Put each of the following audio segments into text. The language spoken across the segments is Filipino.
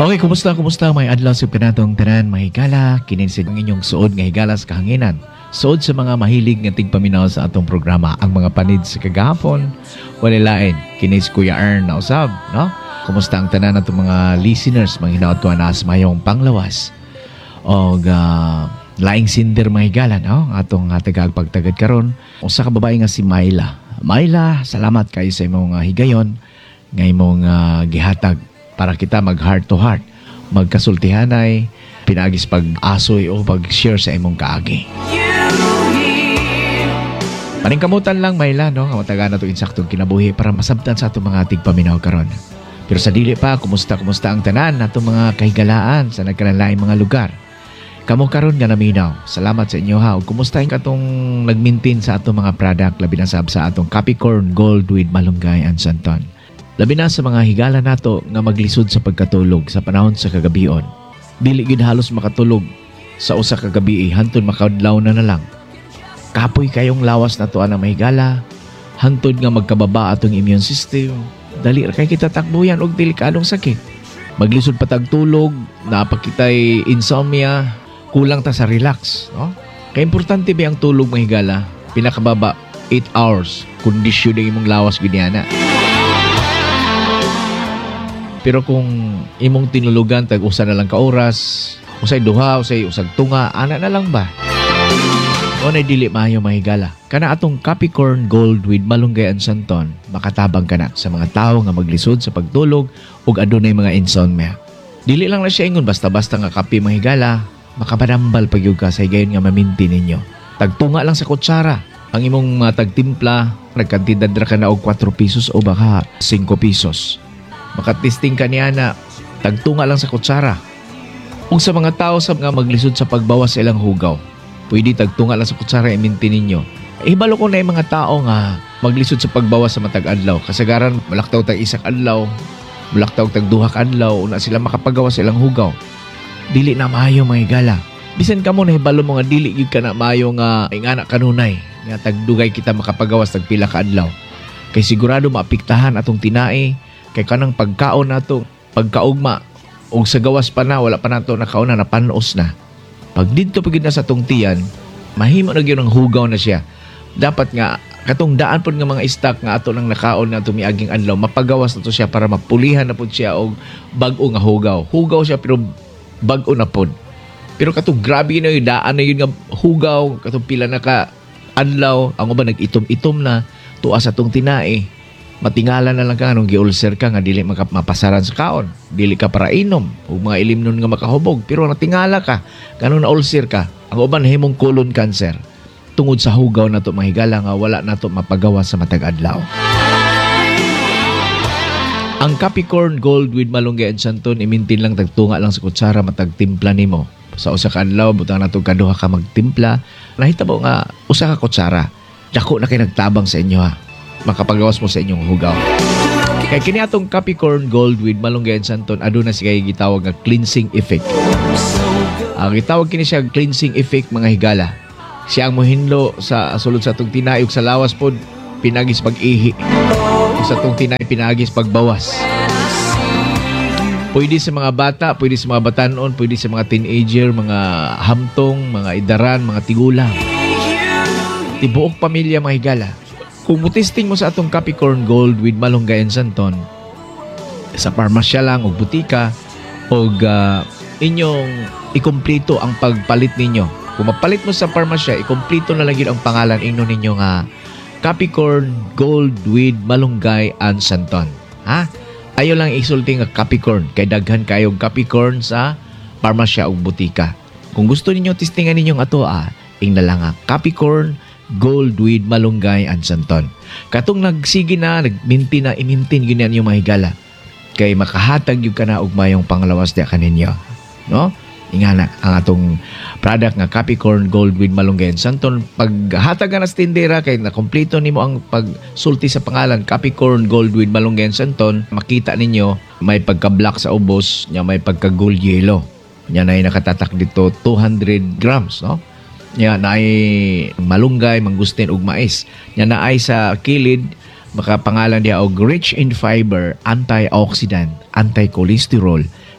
Okay, kumusta? May adlaw sa pinatong tanan, mahigala, kininsid ang inyong suod nga higala sa kahanginan. Suod sa mga mahilig nga tigpaminaw sa atong programa, ang mga panid sa kagahapon, walilain, kinis Kuya Ern na usab, no? Kumusta ang tanan natong mga listeners, mga hinautuan na sa mayong panglawas. O laing sinder mahigala, no? Atong tagagpagtagad karon. Usa ka babae nga si Myla. Myla, salamat kayo sa imong higayon, nga imong gihatag para kita mag heart to heart, magkasultihanay, pinagis pag-asoy o pag-share sa imong kaagi. Paningkamutan lang, Myla, no? Mataga na ito insaktong kinabuhi para masabtan sa itong mga tigpaminaw karon. Pero sa dili pa, kumusta ang tanan na itong mga kahigalaan sa nagkanalaing mga lugar. Kamu karon nga naminaw. Salamat sa inyo ha. O kumusta yung katong nag-maintain sa atong mga product, labi na sa atong Capricorn Gold with Malunggay and Santon. Labi na sa mga higala nato nga maglisod sa pagkatulog sa panahon sa kagabion. Dili gid halos makatulog sa usa ka gabi hantod makadlaw na lang. Kapoy kayong lawas nato ang mahigala, hantod nga magkababa atong immune system. Dali ra kay kita takbuyan og delikadong sakit. Maglisod pa tagtulog, napakitay insomnia, kulang ta sa relax, no? Kay importante ba ang tulog mahigala? Pinakababa 8 hours, kondisyon ng imong lawas gid yana. Pero kung imong tinulugan tag usa na lang ka oras, usay duha, usay usag tunga, ana na lang ba? O na dili maayo mahigala. Kana atong Capricorn Gold with Malunggay and Santon, makatabang kana sa mga tawo nga maglisod sa pagtulog ug adunay mga insomnia. Dili lang na siya ingon basta-basta nga kape mahigala, makapadambal pagyud ka sa higayon nga maminti ninyo. Tagtunga lang sa kutsara. Ang imong tagtimpla, nagkantidad ra ka na og 4 pesos o baka 5 pesos. Makatisting ka niya na tagtunga lang sa kutsara. Kung sa mga tao sa nga maglisod sa pagbawas sa ilang hugaw, pwede tagtunga lang sa kutsara iminti ninyo. Ibalo ko na yung mga tao nga maglisod sa pagbawas sa matag adlaw. Kasagaran, malaktaw tag isak adlaw, malaktaw tag duha ka adlaw, una sila makapagawa sa ilang hugaw. Dili na maayo mga higala. Bisan ka mo na hibalo mo nga dili gid ka na maayo nga ingana kanunay nga tagdugay kita makapagawas tag pila ka adlaw. Kay sigurado maapektahan atong tinai. Kay kanang pagkaon nato, pagkaugma, o sa gawas pa na, wala pa nato nakaon na napanos na. Pag dito pagid na sa tong tiyan, mahimo na gyud ang hugaw na siya. Dapat nga, katong daan po nga mga stock nga ato nang nakaon na ito miaging adlaw, mapagawas na to siya para mapulihan na po siya o bag-o nga hugaw. Hugaw siya pero bag-o na po. Pero katong grabe na yung daan na yun nga hugaw, katong pila na ka adlaw, ang uban nag-itom-itom na, tuwa sa tong tinai. Matingala na lang ka nung gi-ulcer ka nga dili mapasaran sa kaon. Dili ka para inom o mga ilimnon nga makahubog. Pero natingala ka, kanong na-ulcer ka, ang uban himong colon cancer. Tungod sa hugaw na to mahigala nga wala na to mapagawa sa matag adlaw. Ang Capricorn Gold with Malunggay and Santon, imintin lang tagtunga lang sa kutsara matag timpla nimo. Sa usa ka adlaw, butang na to kaduha ka magtimpla. Nahitabo nga, usa ka kutsara. Dako na kay nagtabang sa inyo ha. Makapagawas mo sa inyong hugaw. Kaya kini atong Capricorn Gold with Malunggay and Santon, aduna siya gitawag nga cleansing effect. Ang gitawag kini siya cleansing effect mga higala. Siya ang mohinlo sa sulod sa atong tinayog sa lawas pod, pinagis pag-ihi. Sa atong tinay pinagis pagbawas. Pwede sa mga bata, pwede sa mga batanon, pwede sa mga teenager, mga hamtong, mga idaran, mga tigulang. Tibuok pamilya mga higala. Kung mutisting mo sa atong Capricorn Gold with Malunggay and Santon, sa parmasya lang o butika, o inyong ikumpleto ang pagpalit ninyo. Kung mapalit mo sa parmasya, ikumpleto na lang yun ang pangalan inyo ninyo nga Capricorn Gold with Malunggay and Santon. Ha? Ayaw lang isulti nga Capricorn, kay daghan kayong Capricorn sa parmasya o butika. Kung gusto ninyo tistingan ninyong ato, ing na lang Capricorn Gold with Malunggay and Santon. Katong nagsige na, nagminti na, imintin ganyan yung mahigala. Kay makahatag yung ka na og mayong panglawas diya kaninyo. No? Ingana, ang atong product nga Capricorn Gold with Malunggay and Santon. Paghatag na sa tindera, kay nakompleto nimo ang pagsulti sa pangalan Capricorn Gold with Malunggay and Santon, makita ninyo may pagka-black sa ubos, may pagka-gold yellow. Yan ay nakatatak dito 200 grams, no? Yan ay malunggay, mangustin ug mais. Yan na ay sa kilid, makapangalan diya og rich in fiber, antioxidant, anti-cholesterol,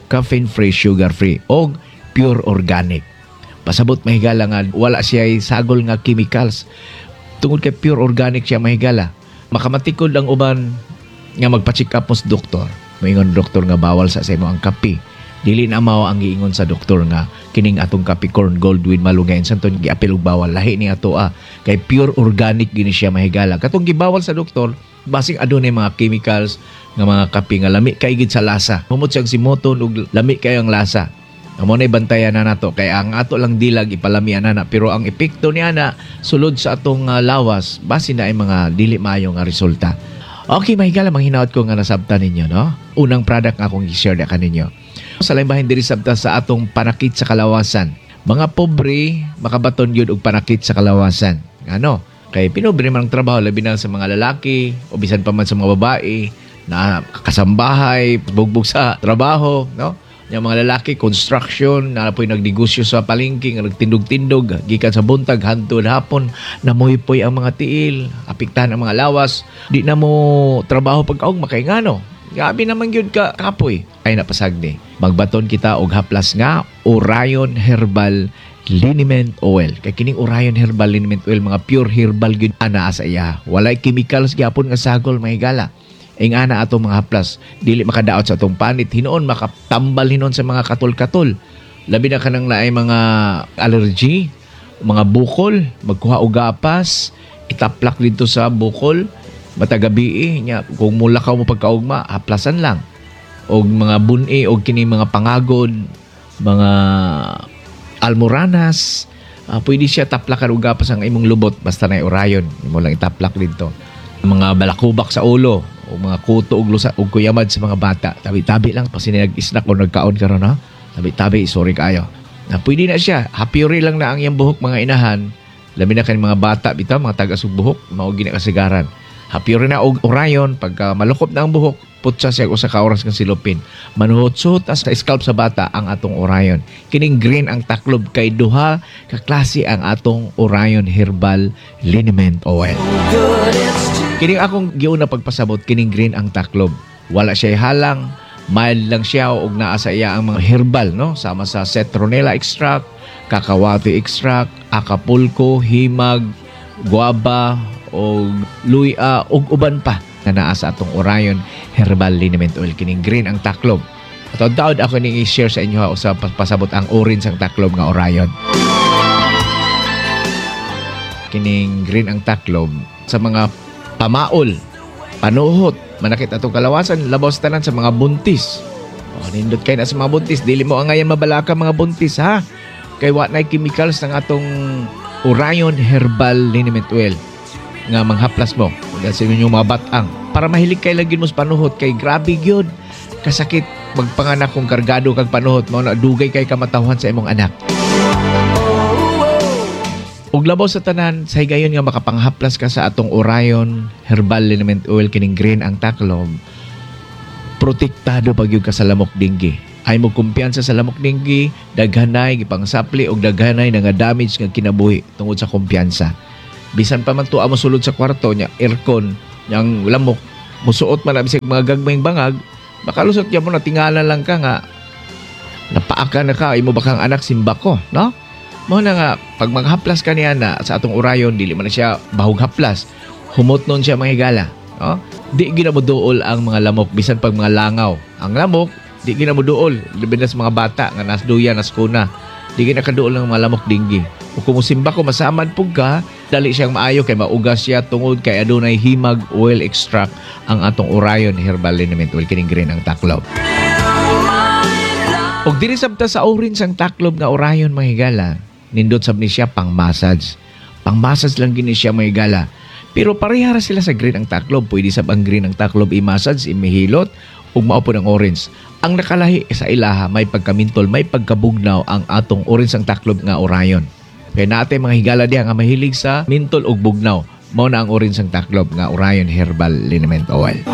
caffeine-free, sugar-free, o pure organic. Pasabot mahigala nga, wala siya sagol nga chemicals. Tungod kay pure organic siya mahigala. Makamatikod ang uban nga magpa-check up mo sa doktor. Moingon doktor nga bawal sa imo ang kape. Dili na mao ang giingon sa doktor nga kining atong Capricorn Gold with malungayin santon giapil og bawal lahi ni ato kay pure organic gini siya mahigala. Katong gibawal sa doktor basing adunay mga chemicals nga mga kape nga lami kay gid sa lasa. Humot siyang simoton og lami kay ang lasa. Amo nay bantayan na nato kay ang ato lang dilag ipalamian na pero ang epekto niya na sulod sa atong lawas base na ay mga dili maayo nga resulta. Okay, mahigala manghinaot ko nga nasabtan ninyo, no? Unang product nga akong i-share na kaninyo. Sa lain diri sabta sa atong panakit sa kalawasan. Mga pobre makabaton gyud og panakit sa kalawasan. Ano? Kay pinobre man ang trabaho labi na sa mga lalaki o bisan pa man sa mga babae na kasambahay, bugbog sa trabaho, no? Yung mga lalaki, construction, na po'y nagnegosyo sa palengke, nagtindog-tindog, gikan sa buntag, hantod hapon, namuhipoy ang mga tiil, apiktahan ang mga lawas, di na mo trabaho pagkaog, makaingano. Gabi naman yun ka, kapoy. Ay napasagni. Magbaton kita og haplas nga, Orion Herbal Liniment Oil. Kay kining Orion Herbal Liniment Oil, mga pure herbal yun ana sa iya. Walay chemicals gyapon nga sagol, mahigala. Ing ana atong mga haplas dili makadaot sa atong panit hinoon makatambal hinon sa mga katol-katol labi na kanang naay mga allergy mga bukol magkuha og gapas itaplak dito sa bukol matagabi nya kung mulakaw mo pagkaugma haplasan lang og mga buni og kini mga pangagod mga almoranas pwede siya taplakan og gapas ang imong lubot basta na Orion imo lang itaplak dito mga balakubak sa ulo o mga kuto og lusa og kuyamad sa mga bata. Tabi-tabi lang pag nag-snack o nagkaon karon ha. Tabi-tabi sorry kayo. Na pwede na siya. Happy lang na ang iyang buhok mga inahan. Labi na kay mga bata bitaw mga taga-sug buhok mao gina kasigaran. Happy na og Orion pagka malukop na ang buhok putsa siya usa ka oras kang silupin. Manuhot-suot as sa scalp sa bata ang atong Orion. Kining green ang taklob kay duha ka klase ang atong Orion Herbal Liniment Oil. Kining akong giuna pagpasabot kining green ang taklob. Wala siya halang, mild lang siya og naa sa iya ang mga herbal no sama sa citronella extract, kakawati extract, acapulco, himag, guava og luya og uban pa na naa sa atong Orion Herbal Liniment Oil kining green ang taklob. At daod ako ning i-share sa inyo sa pasabot ang orange ang taklob nga Orion. Kining green ang taklob sa mga pamaol, panuhot, manakit atong kalawasan, labaw sa tanan sa mga buntis. O, nindot kayo na sa mga buntis. Dili mo angayan mabalaka mga buntis, ha? Kay wa na chemicals ng atong Orion Herbal Liniment Oil nga manghaplas mo. Dahil sa inyong mga batang. Para mahilig kayo lagin mo sa panuhot. Kay grabe yun. Kasakit magpanganak kung kargado kag panuhot mo na dugay kay kamatawhan sa imong anak. Ug labaw sa tanan, sa higayon nga makapanghaplas ka sa atong Orion Herbal Liniment Oil kining green ang taklob. Protektado pagyud ka sa lamok dinggi. Ay mo kumpiyansa sa lamok dinggi, daghanay gipangsapli og daghanay nga damage nga kinabuhi tungod sa kumpiyansa. Bisan pa man tuwa mo sulod sa kwarto nya aircon, yang lamok musuot man bisag mga gagmayng bangag, makalusot ya mo na tingala lang ka nga napaaka na ka imo bakang anak simba ko, no? Mo na nga, pag maghaplas ka niya na sa atong Orion, dili man na siya bahog haplas. Humot nun siya mahigala. No? Di ginamuduol ang mga lamok, bisan pag mga langaw. Ang lamok, di ginamuduol. Labi na sa mga bata, nga nasduya, naskuna. Di ginakaduol ng mga lamok dinggi. O kung musimba ko, masamad po ka, dali siyang maayo kay maugas siya tungod kay adunay himag oil extract ang atong Orion Herbal Liniment Oil kining green ang taklob. Og diri sabta sa orange ang taklob nga Orion mahigala. Nindot sab ni siya pang-massage. Pang-massage lang gini siya may gala. Pero parehara sila sa green ang taklob. Pwede sab ang green ang taklob i-massage, imihilot, ug mao po ng orange. Ang nakalahi sa ilaha, may pagkamintol, may pagkabugnaw ang atong orange ang taklob nga Orion. Kaya natin mga higala diha nga mahilig sa mintol ug bugnaw. Mao na ang orange ang taklob nga Orion Herbal Liniment Oil.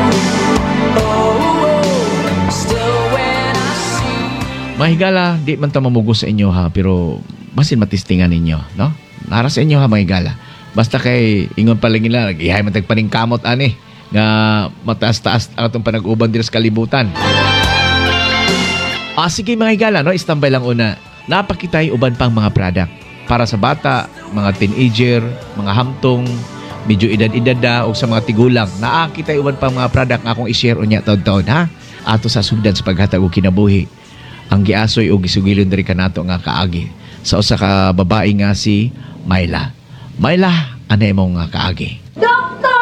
Mahigala, di man ta mamugos sa inyo ha, pero basin matistingan ninyo, no? Nara sa inyo ha, mahigala. Basta kay ingon pa lang nila, ihay man tagpaning kamot ani nga mataas-taas atong panag-uban diri sa kalibutan. Sige mga higala, no? Istambay lang una. Napakitay uban pang mga product para sa bata, mga teenager, mga hamtong, medyo edad-edad da o sa mga tigulang. Naakitay uban pang mga product nga akong i-share unya taon-taon, ha? Ato sa sugdan sa paghatag og kinabuhi. Ang giasoy o gisugilon diri kanato nga kaagi. Sa usa ka babae nga si Myla. Myla, anay mo nga kaagi? Doktor!